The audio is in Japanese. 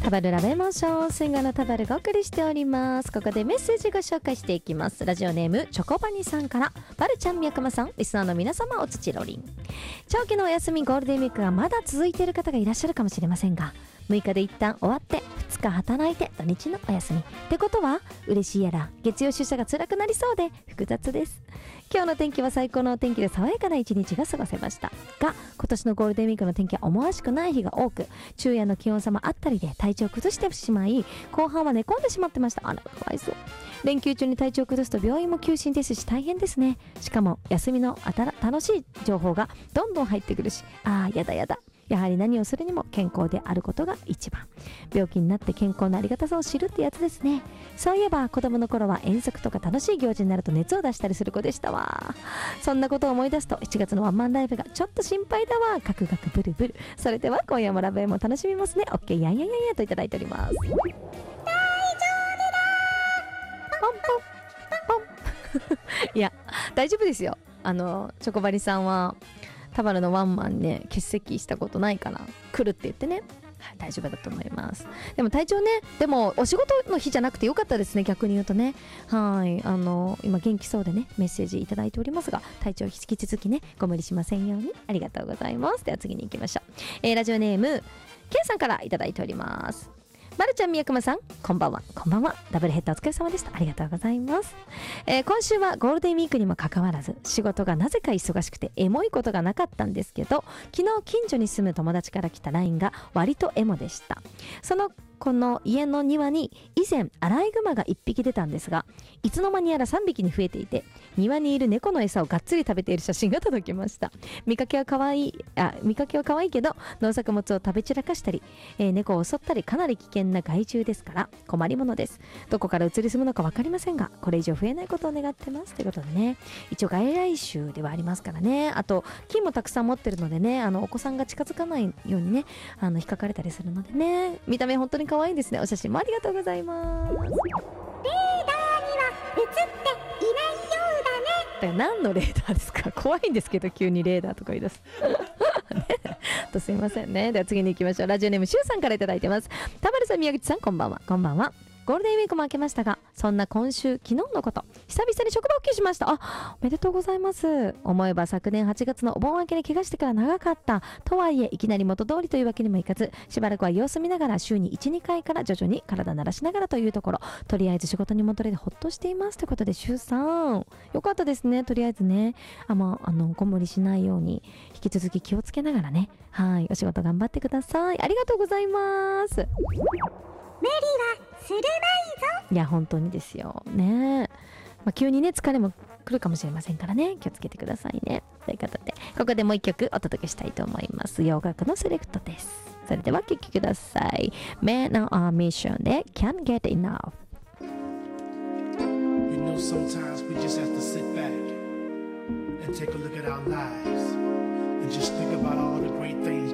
タバルラブエモーション、シンガーのタバルがお送りしております。ここでメッセージご紹介していきます。ラジオネームチョコバニさんから、バルちゃん、みやくまさん、リスナーの皆様、おつちろりん。長期のお休み、ゴールデンウィークがまだ続いている方がいらっしゃるかもしれませんが、6日で一旦終わって2日働いて土日のお休みってことは、嬉しいやら月曜出社が辛くなりそうで複雑です。今日の天気は最高のお天気で爽やかな一日が過ごせましたが、今年のゴールデンウィークの天気は思わしくない日が多く、昼夜の気温差もあったりで体調を崩してしまい、後半は寝込んでしまってました。あら、かわいそう。連休中に体調を崩すと病院も休診ですし大変ですね。しかも休みの楽しい情報がどんどん入ってくるし、やだやだ。やはり何をするにも健康であることが一番。病気になって健康のありがたさを知るってやつですね。そういえば子供の頃は遠足とか楽しい行事になると熱を出したりする子でしたわ。そんなことを思い出すと7月のワンマンライブがちょっと心配だわ。カクカクブルブル。それでは今夜もラブエも楽しみますね。 OK やんやんやんやといただいております。大丈夫だポンポンポンいや大丈夫ですよ。チョコバリさんはタバルのワンマンね欠席したことないから来るって言ってね、はい、大丈夫だと思います。でも体調ね、でもお仕事の日じゃなくてよかったですね、逆に言うとね。はい、今元気そうでねメッセージいただいておりますが、体調引き続きねご無理しませんように。ありがとうございます。では次に行きましょう。ラジオネームケンさんからいただいております。まるちゃん、みやくまさん、こんばんは。こんばんは。ダブルヘッダーお疲れ様でした。ありがとうございます。今週はゴールデンウィークにもかかわらず、仕事がなぜか忙しくてエモいことがなかったんですけど、昨日近所に住む友達から来た LINE が割とエモでした。そのこの家の庭に以前アライグマが1匹出たんですが、いつの間にやら3匹に増えていて、庭にいる猫の餌をがっつり食べている写真が届きました。見かけは可愛いけど農作物を食べ散らかしたり、猫を襲ったりかなり危険な害虫ですから困りものです。どこから移り住むのか分かりませんが、これ以上増えないことを願ってますということでね。一応外来種ではありますからね。あと菌もたくさん持ってるのでね、お子さんが近づかないようにね、引っかかれたりするのでね。見た目本当に可愛いですね。お写真もありがとうございます。レーダーには映っていないようだね。だから何のレーダーですか？怖いんですけど急にレーダーとか言い出すとすいませんね。では次に行きましょう。ラジオネームシュウさんからいただいてます。田丸さん、宮口さん、こんばんは。こんばんは。ゴールデンウィークも明けましたが、そんな今週昨日のこと、久々に職場復帰しました。おめでとうございます。思えば昨年8月のお盆明けに怪我してから長かったとはいえ、いきなり元通りというわけにもいかず、しばらくは様子見ながら週に 1,2 回から徐々に体慣らしながらというところ、とりあえず仕事に戻れてほっとしていますということで、シュウさんよかったですね。とりあえずね、ご無理しないように引き続き気をつけながらね、はい、お仕事頑張ってください。ありがとうございます。無理はするないぞ。いや本当にですよね。急にね疲れも来るかもしれませんからね、気をつけてくださいね。ということでここでもう一曲お届けしたいと思います。洋楽のセレクトです。それでは聴きください。 Man on a Mission で Can't Get Enough。 You know, sometimes we just have to sit back and take a look at our lives and just think about all the great things